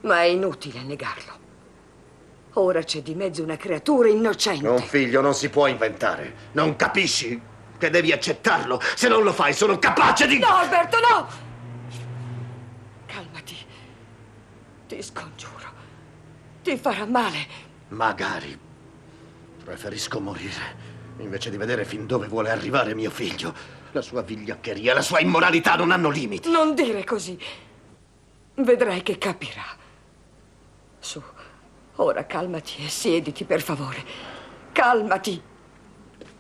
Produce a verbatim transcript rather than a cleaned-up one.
Ma è inutile negarlo. Ora c'è di mezzo una creatura innocente. Un figlio non si può inventare. Non capisci che devi accettarlo? Se non lo fai, sono capace di... No, Alberto, no! Calmati. Ti scongiuro. Ti farà male. Magari. Preferisco morire invece di vedere fin dove vuole arrivare mio figlio. La sua vigliaccheria, la sua immoralità non hanno limiti. Non dire così. Vedrai che capirà. Su, ora calmati e siediti, per favore. Calmati.